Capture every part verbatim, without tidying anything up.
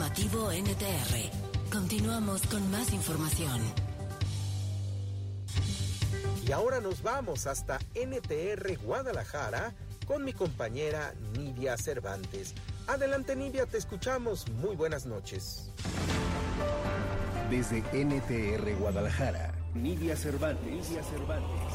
Informativo N T R. Continuamos con más información. Y ahora nos vamos hasta N T R Guadalajara con mi compañera Nidia Cervantes. Adelante, Nidia, te escuchamos. Muy buenas noches. Desde N T R Guadalajara, Nidia Cervantes. Nidia Cervantes.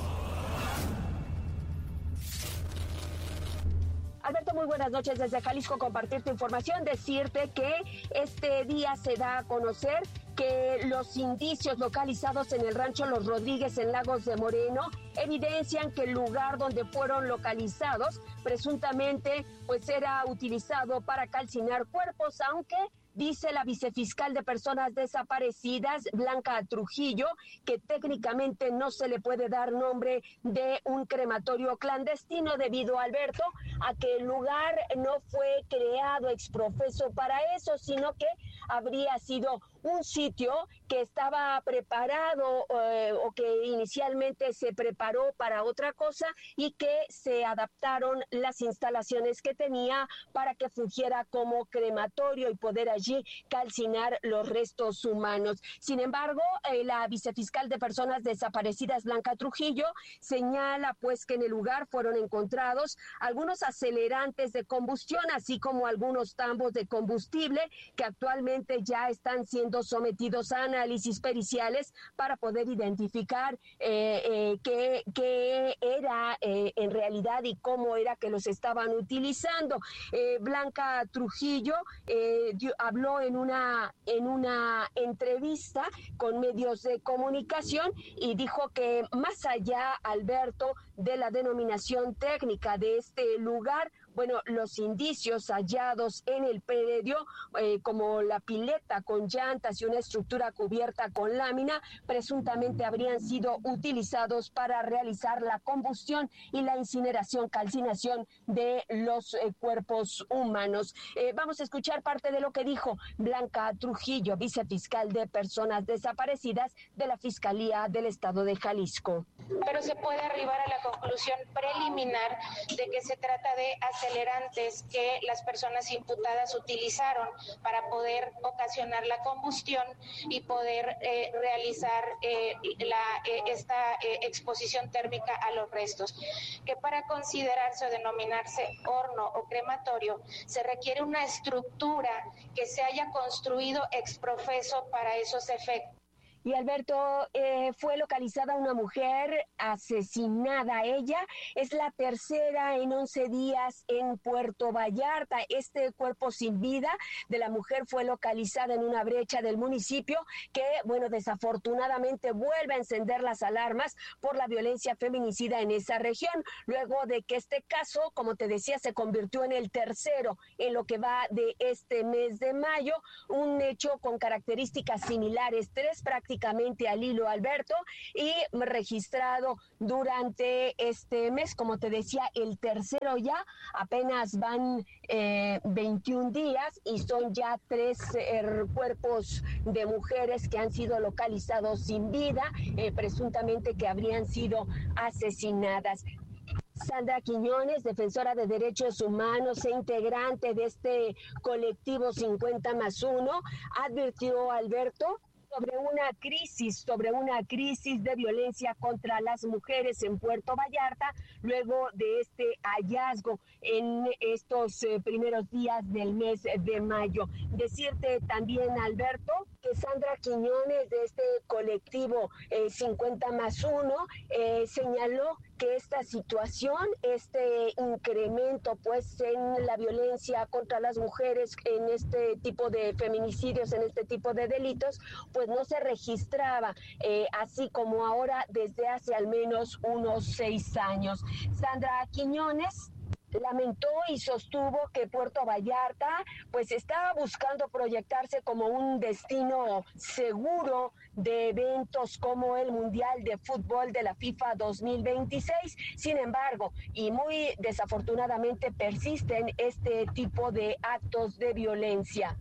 Alberto, muy buenas noches desde Jalisco, compartirte información, decirte que este día se da a conocer que los indicios localizados en el rancho Los Rodríguez en Lagos de Moreno evidencian que el lugar donde fueron localizados presuntamente pues era utilizado para calcinar cuerpos, aunque dice la vicefiscal de personas desaparecidas, Blanca Trujillo, que técnicamente no se le puede dar nombre de un crematorio clandestino debido, Alberto, a que el lugar no fue creado exprofeso para eso, sino que habría sido un sitio que estaba preparado eh, o que inicialmente se preparó para otra cosa y que se adaptaron las instalaciones que tenía para que fungiera como crematorio y poder allí calcinar los restos humanos. Sin embargo, eh, la vicefiscal de personas desaparecidas, Blanca Trujillo, señala pues que en el lugar fueron encontrados algunos acelerantes de combustión, así como algunos tambos de combustible que actualmente ya están siendo sometidos a análisis periciales para poder identificar eh, eh, qué, qué era eh, en realidad y cómo era que los estaban utilizando. Eh, Blanca Trujillo eh, dio, habló en una, en una entrevista con medios de comunicación y dijo que más allá, Alberto, de la denominación técnica de este lugar, bueno, los indicios hallados en el predio, eh, como la pileta con llantas y una estructura cubierta con lámina, presuntamente habrían sido utilizados para realizar la combustión y la incineración, calcinación de los eh, cuerpos humanos. Eh, vamos a escuchar parte de lo que dijo Blanca Trujillo, vicefiscal de personas desaparecidas de la Fiscalía del Estado de Jalisco. Pero se puede arribar a la conclusión preliminar de que se trata de acelerantes que las personas imputadas utilizaron para poder ocasionar la combustión y poder eh, realizar eh, la, eh, esta eh, exposición térmica a los restos. Que para considerarse o denominarse horno o crematorio se requiere una estructura que se haya construido exprofeso para esos efectos. Y Alberto, eh, fue localizada una mujer asesinada. Ella es la tercera en once días en Puerto Vallarta. Este cuerpo sin vida de la mujer fue localizada en una brecha del municipio que, bueno, desafortunadamente vuelve a encender las alarmas por la violencia feminicida en esa región, luego de que este caso, como te decía, se convirtió en el tercero en lo que va de este mes de mayo, un hecho con características similares, tres prácticamente al hilo, Alberto, y registrado durante este mes, como te decía, el tercero ya, apenas van eh, veintiún días y son ya tres eh, cuerpos de mujeres que han sido localizados sin vida, eh, presuntamente que habrían sido asesinadas. Sandra Quiñones, defensora de derechos humanos e integrante de este colectivo cincuenta más uno, advirtió, Alberto, sobre una crisis, sobre una crisis de violencia contra las mujeres en Puerto Vallarta, luego de este hallazgo en estos eh, primeros días del mes de mayo. Decirte también, Alberto, que Sandra Quiñones de este colectivo eh, cincuenta más uno eh, señaló que esta situación, este incremento pues en la violencia contra las mujeres, en este tipo de feminicidios, en este tipo de delitos, pues no se registraba eh, así como ahora desde hace al menos unos seis años. Sandra Quiñones lamentó y sostuvo que Puerto Vallarta pues estaba buscando proyectarse como un destino seguro de eventos como el Mundial de Fútbol de la FIFA dos mil veintiséis. Sin embargo, y muy desafortunadamente persisten este tipo de actos de violencia.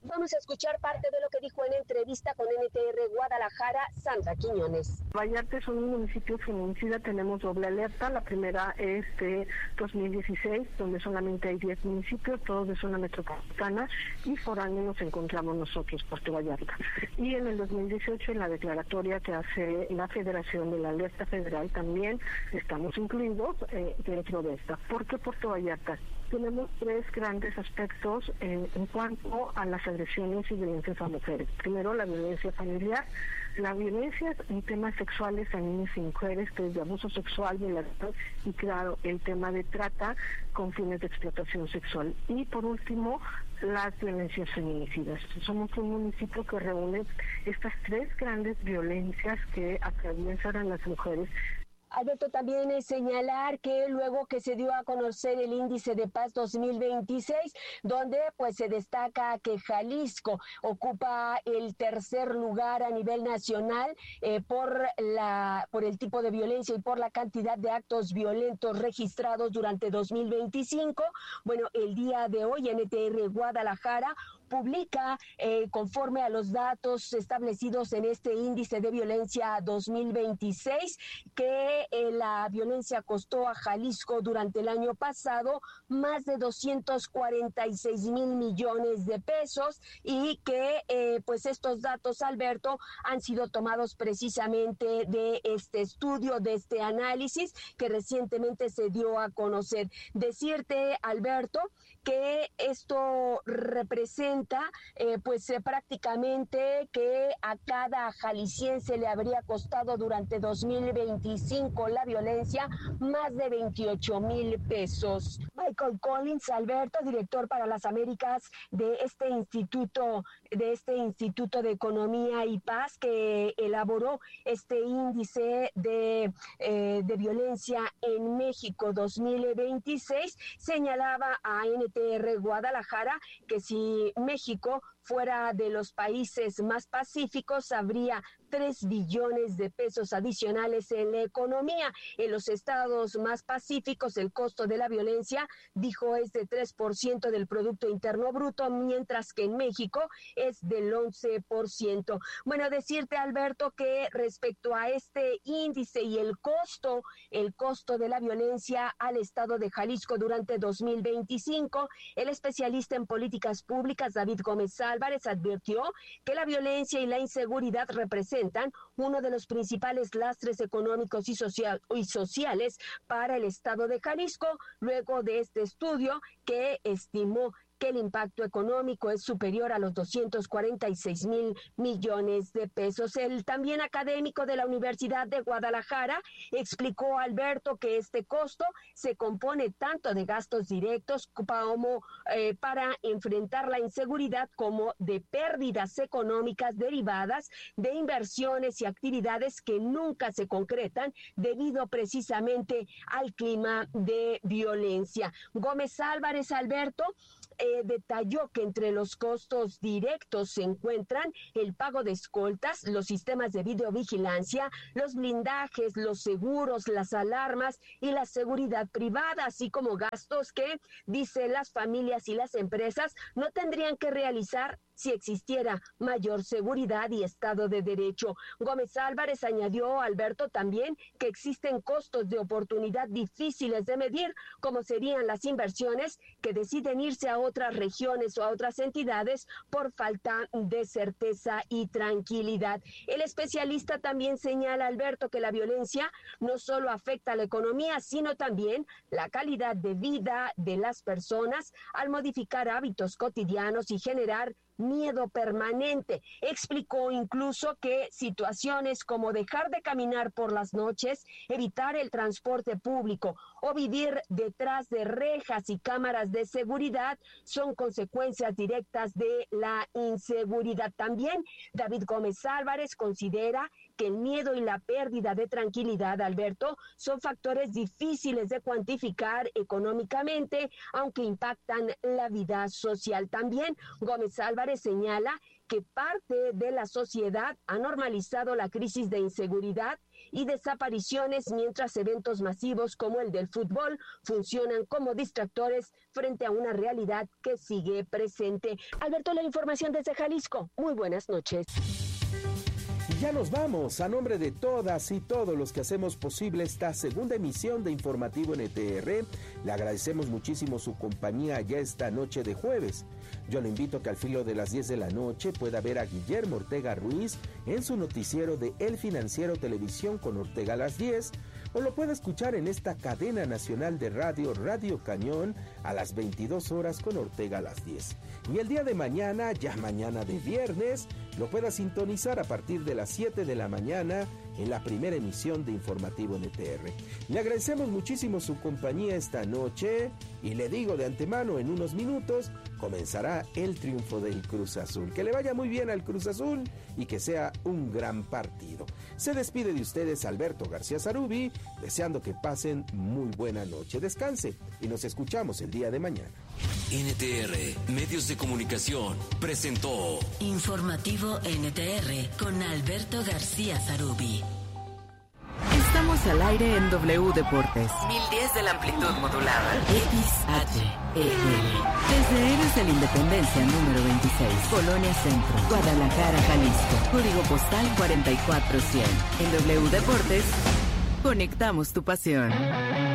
Vamos a escuchar parte de lo que dijo en entrevista con N T R Guadalajara Sandra Quiñones. Vallarta es un municipio feminicida, tenemos doble alerta. La primera es de dos mil dieciséis, donde solamente hay diez municipios, todos de zona metropolitana, y foráneo nos encontramos nosotros, Puerto Vallarta. Y en el dos mil dieciocho, en la declaratoria que hace la Federación de la Alerta Federal, también estamos incluidos eh, dentro de esta. ¿Por qué Puerto Vallarta? Tenemos tres grandes aspectos en, en cuanto a las agresiones y violencias a mujeres. Primero, la violencia familiar, la violencia en temas sexuales a niños y mujeres, que es de abuso sexual, violación, y claro, el tema de trata con fines de explotación sexual. Y por último, las violencias feminicidas. Somos un municipio que reúne estas tres grandes violencias que atraviesan a las mujeres. Alberto, también es señalar que luego que se dio a conocer el Índice de Paz dos mil veintiséis, donde pues se destaca que Jalisco ocupa el tercer lugar a nivel nacional eh, por la por el tipo de violencia y por la cantidad de actos violentos registrados durante dos mil veinticinco. Bueno, el día de hoy N T R Guadalajara publica, eh, conforme a los datos establecidos en este índice de violencia dos mil veintiséis, que eh, la violencia costó a Jalisco durante el año pasado más de doscientos cuarenta y seis mil millones de pesos, y que eh, pues estos datos, Alberto, han sido tomados precisamente de este estudio, de este análisis que recientemente se dio a conocer. Decirte, Alberto, que esto representa eh, pues eh, prácticamente que a cada jalisciense le habría costado durante dos mil veinticinco la violencia más de veintiocho mil pesos. Michael Collins, Alberto, director para las Américas de este instituto, de este Instituto de Economía y Paz, que elaboró este índice de, eh, de violencia en México dos mil veintiséis, señalaba a N T R Guadalajara que si México fuera de los países más pacíficos, habría tres billones de pesos adicionales en la economía. En los estados más pacíficos, el costo de la violencia, dijo, es de tres por ciento del Producto Interno Bruto, mientras que en México es del once por ciento. Bueno, decirte, Alberto, que respecto a este índice y el costo, el costo de la violencia al estado de Jalisco durante dos mil veinticinco, el especialista en políticas públicas, David Gómez Álvarez, advirtió que la violencia y la inseguridad representan uno de los principales lastres económicos y, social, y sociales para el estado de Jalisco, luego de este estudio que estimó que el impacto económico es superior a los doscientos cuarenta y seis mil millones de pesos. El también académico de la Universidad de Guadalajara explicó, Alberto, que este costo se compone tanto de gastos directos como eh, para enfrentar la inseguridad, como de pérdidas económicas derivadas de inversiones y actividades que nunca se concretan debido precisamente al clima de violencia. Gómez Álvarez, Alberto, Eh, detalló que entre los costos directos se encuentran el pago de escoltas, los sistemas de videovigilancia, los blindajes, los seguros, las alarmas y la seguridad privada, así como gastos que, dice, las familias y las empresas no tendrían que realizar si existiera mayor seguridad y Estado de Derecho. Gómez Álvarez añadió, Alberto, también que existen costos de oportunidad difíciles de medir, como serían las inversiones que deciden irse a otras regiones o a otras entidades por falta de certeza y tranquilidad. El especialista también señala, Alberto, que la violencia no solo afecta a la economía, sino también la calidad de vida de las personas al modificar hábitos cotidianos y generar miedo permanente. Explicó incluso que situaciones como dejar de caminar por las noches, evitar el transporte público o vivir detrás de rejas y cámaras de seguridad son consecuencias directas de la inseguridad. También David Gómez Álvarez considera que el miedo y la pérdida de tranquilidad, Alberto, son factores difíciles de cuantificar económicamente, aunque impactan la vida social. También Gómez Álvarez señala que parte de la sociedad ha normalizado la crisis de inseguridad y desapariciones, mientras eventos masivos como el del fútbol funcionan como distractores frente a una realidad que sigue presente. Alberto, la información desde Jalisco. Muy buenas noches. Y ya nos vamos. A nombre de todas y todos los que hacemos posible esta segunda emisión de Informativo N T R, le agradecemos muchísimo su compañía ya esta noche de jueves. Yo le invito a que al filo de las diez de la noche pueda ver a Guillermo Ortega Ruiz en su noticiero de El Financiero Televisión con Ortega a las diez, o lo puede escuchar en esta cadena nacional de radio, Radio Cañón, a las veintidós horas con Ortega a las diez. Y el día de mañana, ya mañana de viernes, lo pueda sintonizar a partir de las siete de la mañana en la primera emisión de Informativo N T R. Le agradecemos muchísimo su compañía esta noche y le digo de antemano, en unos minutos comenzará el triunfo del Cruz Azul. Que le vaya muy bien al Cruz Azul y que sea un gran partido. Se despide de ustedes Alberto García Zarubi, deseando que pasen muy buena noche. Descanse y nos escuchamos el día de mañana. N T R, Medios de Comunicación, presentó Informativo N T R con Alberto García Zarubi. Estamos al aire en W Deportes. mil diez de la amplitud modulada. X H E L. Desde Héroes de la Independencia número veintiséis, Colonia Centro, Guadalajara, Jalisco. Código postal cuarenta y cuatro cien. En W Deportes, conectamos tu pasión.